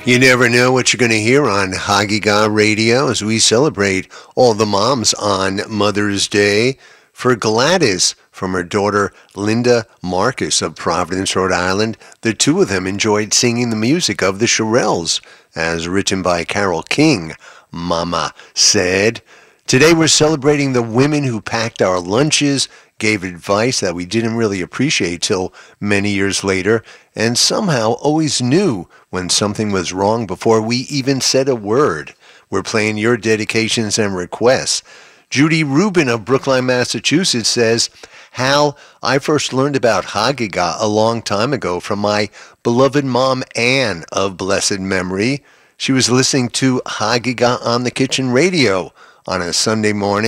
You never know what you're going to hear on Hagigah Radio as we celebrate all the moms on Mother's Day. For Gladys, from her daughter Linda Marcus of Providence, Rhode Island, the two of them enjoyed singing the music of the Shirelles, as written by Carole King, Mama said. Today we're celebrating the women who packed our lunches, gave advice that we didn't really appreciate till many years later, and somehow always knew when something was wrong before we even said a word. We're playing your dedications and requests. Judy Rubin of Brookline, Massachusetts says, Hal, I first learned about Hagigah a long time ago from my beloved mom, Anne of blessed memory. She was listening to Hagigah on the kitchen radio on a Sunday morning.